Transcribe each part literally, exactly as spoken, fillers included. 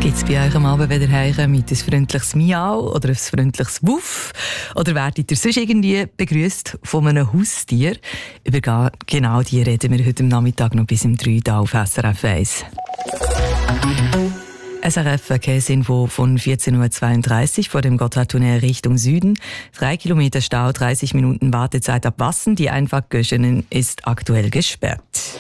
Gibt es bei euch am Abend wieder heim mit ein freundliches Miau oder ein freundliches Wuff? Oder werdet ihr sonst irgendwie begrüßt von einem Haustier? Über genau die reden wir heute Nachmittag noch bis um drei Uhr auf S R F eins. S R F Verkehrsinfo von vierzehn Uhr zweiunddreißig vor dem Gotthardtunnel Richtung Süden. Drei Kilometer Stau, dreißig Minuten Wartezeit ab Wassen. Die Einfahrt Göschenen ist aktuell gesperrt.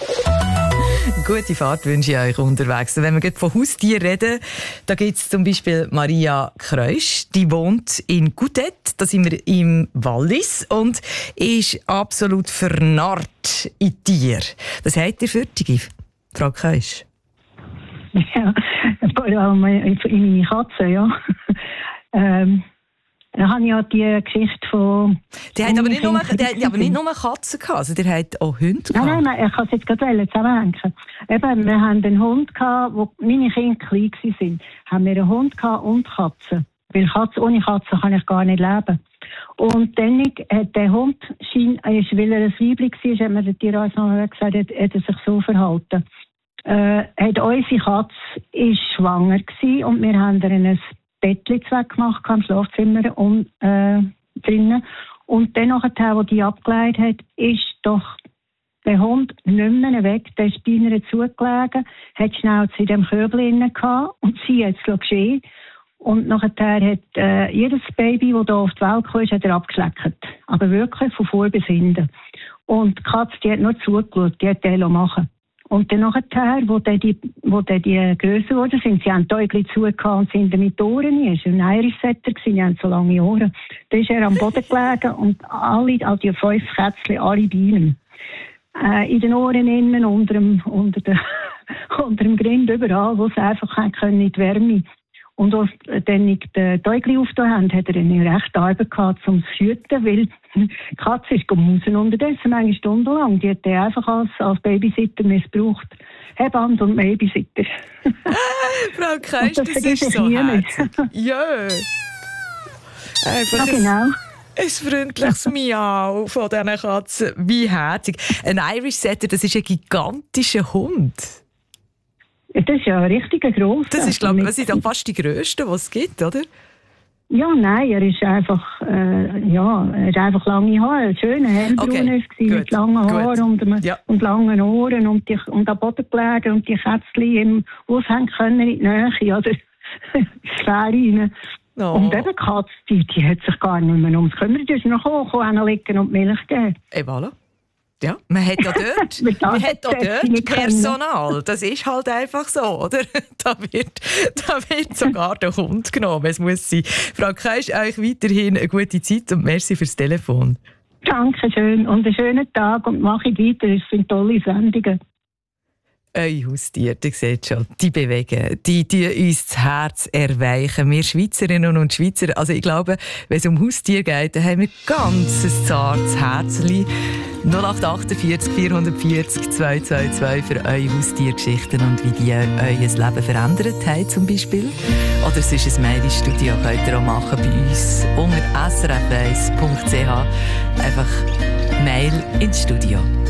Gute Fahrt wünsche ich euch unterwegs. Wenn wir von Haustieren reden, da gibt es zum Beispiel Maria Kreusch, die wohnt in Goutet, da sind wir im Wallis und ist absolut vernarrt in Tier. Was habt ihr für die, Frau Kreusch? Ja, vor allem in meine Katze, ja. ähm, da habe ich ja die Geschichte von... Die hat aber nicht nur, die hat aber nicht nur Katzen gehabt, also die hat auch Hunde gehabt. Nein, nein, ich kann es jetzt gerade zusammenhängen. Eben, wir hatten einen Hund gehabt, wo meine Kinder klein waren. Haben wir einen Hund gehabt und Katzen. Weil Katze, ohne Katze kann ich gar nicht leben. Und dann hat der Hund, schien, weil er ein Weibchen war, hat mir der Tierarzt noch gesagt, hat, hat er sich so verhalten. Äh, hat unsere Katze ist schwanger gewesen und wir haben ihr ein Bettchen weggemacht im Schlafzimmer und, äh, drinnen. Und dann nachher, wo die abgelegt hat, ist doch der Hund nicht mehr weg. Der ist bei ihr zugelegen, hat schnell in dem Körbchen gehabt und sie hat es geschehen. Und nachher hat äh, jedes Baby, das hier auf die Welt kam, hat er abgeschleckt. Aber wirklich von vor bis hinten. Und die Katze, die hat nur zugeschaut, die hat den machen. Und dann nachher, wo dann die, wo dann die grösser geworden sind, sie haben die Äugel zugehört und sind mit Ohren. Er war ein Irish-Setter, die haben so lange Ohren. Da ist er am Boden gelegen und alle, all die fünf Kätzchen, alle bei ihm. Äh, in den Ohren innen, unter dem, unter der, unter dem Grind, überall, wo sie einfach können, in die Wärme. Und als dann die Äugel aufgetan haben, hat er eine rechte Arbeit gehabt, um zu hüten, weil die Katze ist gemausen unterdessen, eine Stunde lang. Die hat er einfach als, als Babysitter missbraucht. Hebamme und Babysitter. Frau Kreis, das, das ist so herzig. Ja. Einfach ja, genau. Ein freundliches Miau von diesen Katzen. Wie herzig. Ein Irish Setter, das ist ein gigantischer Hund. Das ist ja ein richtiger grosser. Das ist, glaube ich, das sind auch fast die grössten, die es gibt, oder? Ja, nein, er ist einfach, äh, ja, er hat einfach lange Haare, ein schöner hellbraun okay, ist mit langen Haaren und, ja. und langen Ohren und, die, und am Boden gelegen und die Kätzchen im Haus hängen können in die Nähe, oder Sphäre rein. Oh. Und eben die Katze, die, die hat sich gar nicht mehr ums kümmern, die ist noch hoch, liegen und Milch geben. Et voilà. Ja, man hat ja dort, man hat auch dort Personal. Das ist halt einfach so, oder? Da wird, da wird sogar der Hund genommen. Es muss sein. Frau Kreisch, euch weiterhin eine gute Zeit und merci fürs Telefon. Dankeschön und einen schönen Tag und mache ich weiter. Es sind tolle Sendungen. Eure Haustiere, ihr seht schon, die bewegen, die, die uns das Herz erweichen. Wir Schweizerinnen und Schweizer, also ich glaube, wenn es um Haustiere geht, dann haben wir ganz ein zartes Herzchen. null acht achtundvierzig vierhundertvierzig zweihundertzweiundzwanzig für eure Haustiergeschichten und wie die euer Leben verändert haben zum Beispiel. Oder sonst ein Mail ins Studio könnt ihr auch machen bei uns unter s r f eins punkt c h. Einfach Mail ins Studio.